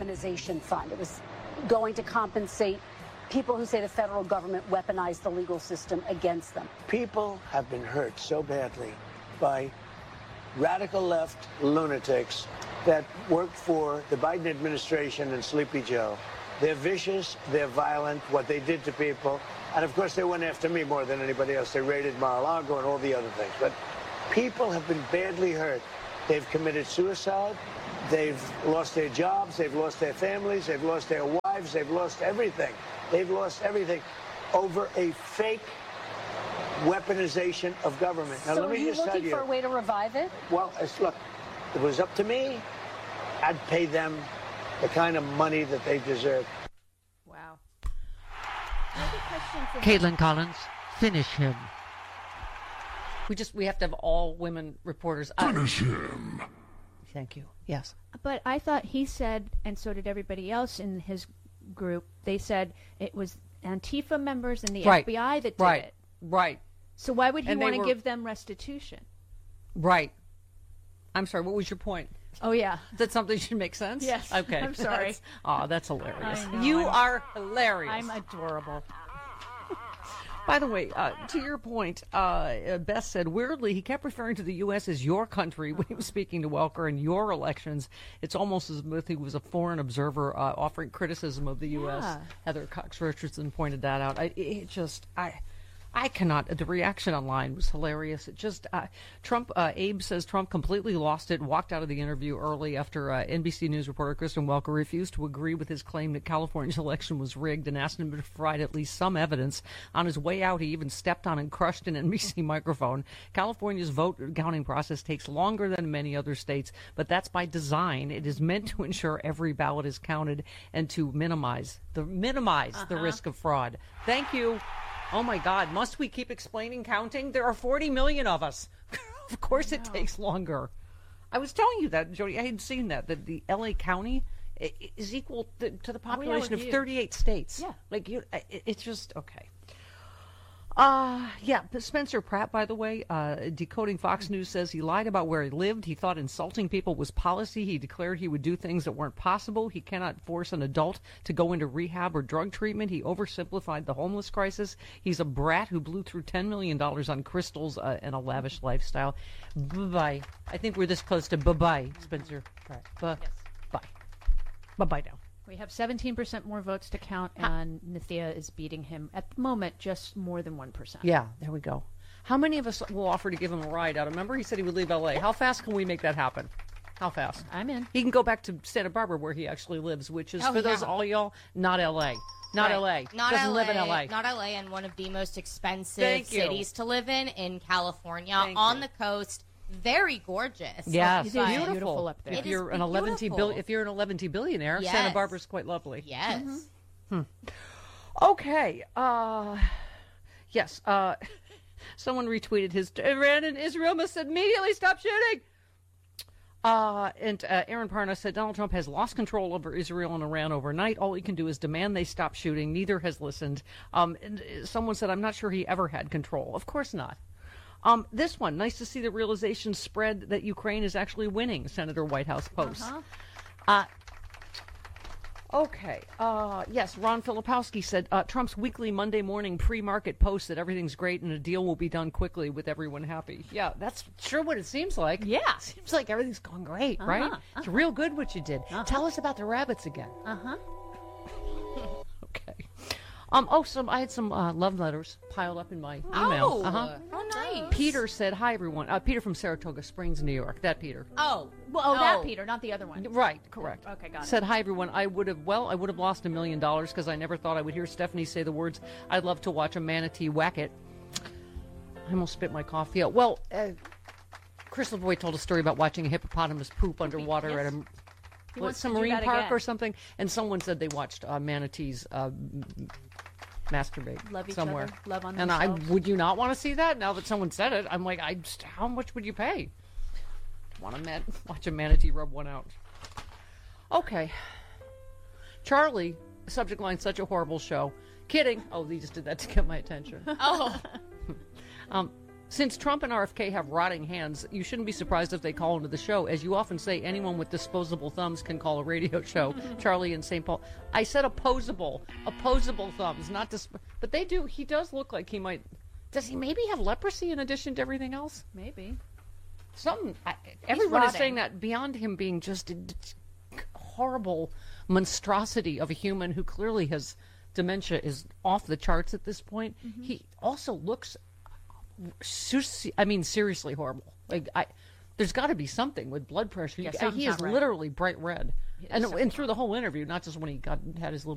weaponization fund. It was going to compensate people who say the federal government weaponized the legal system against them. People have been hurt so badly by radical left lunatics that work for the Biden administration and Sleepy Joe. They're vicious, they're violent, what they did to people. And of course, they went after me more than anybody else. They raided Mar-a-Lago and all the other things. But people have been badly hurt. They've committed suicide. They've lost their jobs. They've lost their families. They've lost their wives. They've lost everything. They've lost everything over a fake weaponization of government. Now, so let me are you just tell looking for a way to revive it? Well, look, if it was up to me, I'd pay them the kind of money that they deserve. Wow. Caitlin Collins, finish him. We have to have all women reporters. Finish him. Thank you. Yes. But I thought he said, and so did everybody else in his group, they said it was Antifa members and the FBI that did it. Right. So why would he want to give them restitution? Right. I'm sorry, what was your point? Oh, yeah. That something should make sense? Yes. Okay. I'm sorry. That's hilarious. I know, you are hilarious. I'm adorable. By the way, to your point, Beth said, weirdly, he kept referring to the U.S. as your country when he was speaking to Welker and your elections. It's almost as if he was a foreign observer offering criticism of the U.S. Yeah. Heather Cox Richardson pointed that out. I cannot. The reaction online was hilarious. It just, Trump, Abe says Trump completely lost it, walked out of the interview early after NBC News reporter Kristen Welker refused to agree with his claim that California's election was rigged and asked him to provide at least some evidence. On his way out, he even stepped on and crushed an NBC microphone. California's vote counting process takes longer than many other states, but that's by design. It is meant to ensure every ballot is counted and to minimize the risk of fraud. Thank you. Oh, my God. Must we keep explaining counting? There are 40 million of us. Of course it takes longer. I was telling you that, Jody. I had seen that the L.A. County is equal to the population of 38 states. Yeah. It's just, okay. Spencer Pratt, by the way, decoding Fox News, says he lied about where he lived. He thought insulting people was policy. He declared he would do things that weren't possible. He cannot force an adult to go into rehab or drug treatment. He oversimplified the homeless crisis. He's a brat who blew through $10 million on crystals and a lavish lifestyle. Bye-bye. I think we're this close to bye-bye, Spencer Pratt. Bye. Bye-bye now. We have 17% more votes to count, and Nithya is beating him at the moment just more than 1%. Yeah, there we go. How many of us will offer to give him a ride out? Remember, he said he would leave L.A. How fast can we make that happen? How fast? I'm in. He can go back to Santa Barbara, where he actually lives, which is, for those all y'all, not L.A. Not L.A. Not Doesn't LA, live in L.A. Not L.A. and one of the most expensive cities to live in California, on the coast. Very gorgeous. Yes, beautiful up there. If you're an 11 billionaire, yes. Santa Barbara's quite lovely. Yes. Mm-hmm. Okay. Yes. Someone retweeted his Iran and Israel must immediately stop shooting. And Aaron Parnas said Donald Trump has lost control over Israel and Iran overnight. All he can do is demand they stop shooting. Neither has listened. And someone said, I'm not sure he ever had control. Of course not. This one, nice to see the realization spread that Ukraine is actually winning, Senator Whitehouse posts. Okay. Yes, Ron Filipowski said Trump's weekly Monday morning pre-market post that everything's great and a deal will be done quickly with everyone happy. Yeah, that's sure what it seems like. Yeah. Seems like everything's going great, right? It's real good what you did. Tell us about the rabbits again. Okay. I had some love letters piled up in my email. Oh, nice. Peter said, hi, everyone. Peter from Saratoga Springs, New York. That Peter. That Peter, not the other one. Right, correct. Okay, got it. Said, hi, everyone. I would have lost $1 million because I never thought I would hear Stephanie say the words, I'd love to watch a manatee whack it. I almost spit my coffee out. Well, Crystal Boy told a story about watching a hippopotamus poop underwater at some marine park or something, and someone said they watched manatees masturbate love each somewhere. other, love on and themselves. would you not want to see that? Now that someone said it, I'm like, how much would you pay? Want to watch a manatee rub one out? Okay. Charlie, subject line, such a horrible show. Kidding. Oh, they just did that to get my attention. Since Trump and RFK have rotting hands, you shouldn't be surprised if they call into the show. As you often say, anyone with disposable thumbs can call a radio show. Charlie in St. Paul. I said opposable thumbs, not but they do. He does look like he might. Does he maybe have leprosy in addition to everything else? Maybe. Everyone is saying that beyond him being just a horrible monstrosity of a human who clearly has dementia is off the charts at this point. Mm-hmm. He also looks, seriously horrible. Like there's got to be something with blood pressure. Yeah, he is literally bright red, and through the whole interview, not just when he had his little